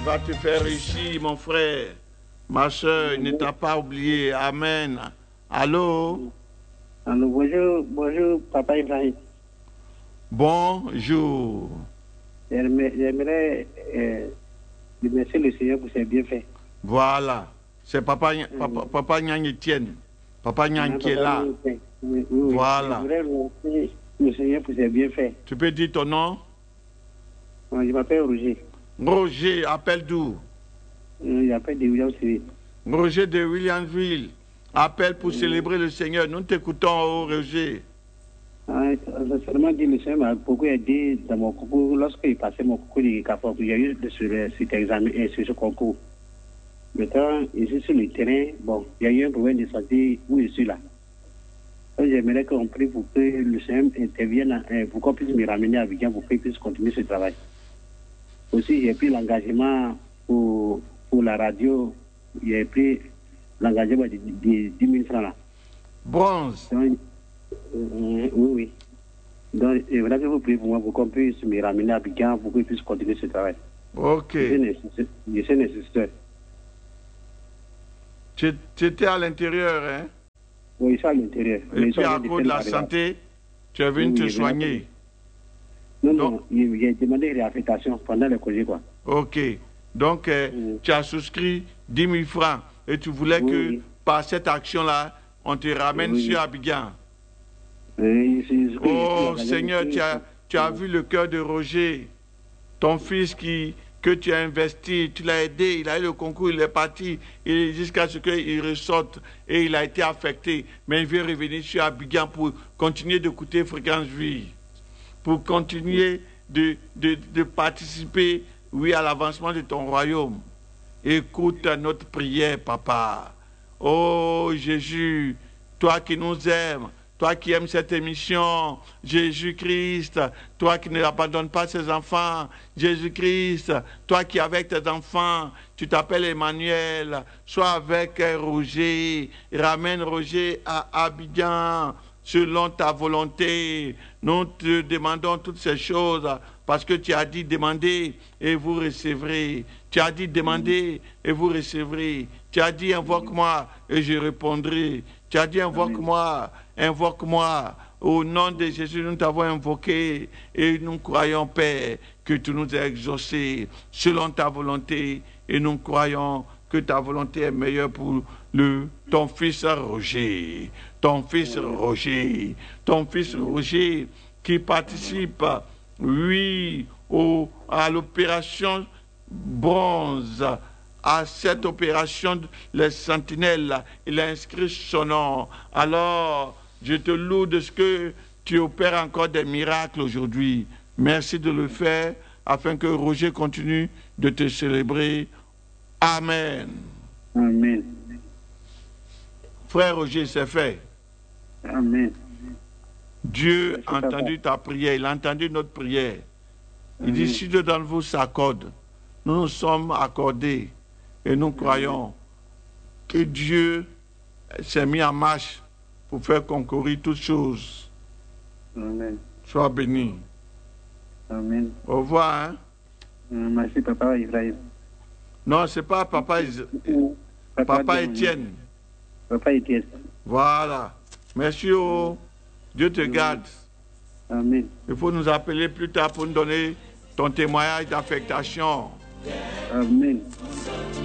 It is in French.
va te faire réussir, mon frère. Ma soeur, il ne t'a pas oublié. Amen. Allô? Allô, bonjour, Papa Ibrahim. Bonjour. J'aimerais remercier le Seigneur pour ses bienfaits. Voilà. C'est Papa Nyang Etienne. Papa Nyang qui est là. Oui. Voilà. Je voudrais remercier le Seigneur pour ses bienfaits. Tu peux dire ton nom? Je m'appelle Roger. Roger, appelle d'où? J'appelle de Williamsville. Roger de Williamsville. Appelle pour célébrer le Seigneur. Nous t'écoutons, oh Roger. Seulement dit, le Seigneur m'a beaucoup aidé dans mon concours. Lorsqu'il passait mon concours de CAFOR, j'ai eu sur cet examen et sur ce concours. Maintenant, ici sur le terrain, bon, il y a eu un problème de santé où je suis là. J'aimerais qu'on prie pour que le Seigneur intervienne, pour qu'on puisse me ramener à Abidjan pour qu'il puisse continuer ce travail. Aussi, j'ai pris l'engagement pour la radio, j'ai pris l'engagement de 10 000 francs là. Bronze. Donc, oui. Donc, je voudrais que vous priez pour moi pour qu'on puisse me ramener à Abidjan pour qu'il puisse continuer ce travail. Ok. Je sais nécessaire. Tu étais à l'intérieur, hein? Oui, ça à l'intérieur. Et puis à cause de la santé, tu es venu te soigner. Non, j'ai demandé réaffectation pendant le congé, quoi. Ok. Donc, tu as souscrit 10 000 francs et tu voulais que par cette action-là, on te ramène sur Abidjan. Oh Seigneur, tu as vu le cœur de Roger, ton fils que tu as investi, tu l'as aidé, il a eu le concours, il est parti jusqu'à ce qu'il ressorte et il a été affecté. Mais il veut revenir sur Abidjan pour continuer d'écouter Fréquence Vie, pour continuer de participer, oui, à l'avancement de ton royaume. Écoute notre prière, papa. Oh Jésus, toi qui nous aimes, toi qui aimes cette émission, Jésus-Christ, toi qui ne abandonnes pas ses enfants, Jésus-Christ, toi qui avec tes enfants, tu t'appelles Emmanuel, sois avec Roger, ramène Roger à Abidjan, selon ta volonté. Nous te demandons toutes ces choses parce que tu as dit demandez et vous recevrez. Tu as dit demandez et vous recevrez. Tu as dit invoque-moi et je répondrai. Tu as dit invoque-moi, invoque-moi. Au nom de Jésus, nous t'avons invoqué et nous croyons, Père, que tu nous as exaucés selon ta volonté et nous croyons que ta volonté est meilleure pour ton fils Roger. Ton fils Roger. Ton fils Roger qui participe, oui, à l'opération Bronze. À cette opération, les sentinelles, il a inscrit son nom. Alors, je te loue de ce que tu opères encore des miracles aujourd'hui. Merci de le faire afin que Roger continue de te célébrer. Amen. Amen. Frère Roger, c'est fait. Amen. Dieu a entendu ta prière, il a entendu notre prière. Il dit, si Dieu d'entre vous s'accorde, nous nous sommes accordés. Et nous croyons que Dieu s'est mis en marche pour faire concourir toutes choses. Amen. Sois béni. Amen. Au revoir. Hein? Merci, Papa Ibrahim. Non, ce n'est pas Papa Etienne. Papa Etienne. Voilà. Merci. Dieu te garde. Amen. Il faut nous appeler plus tard pour nous donner ton témoignage d'affectation. Amen.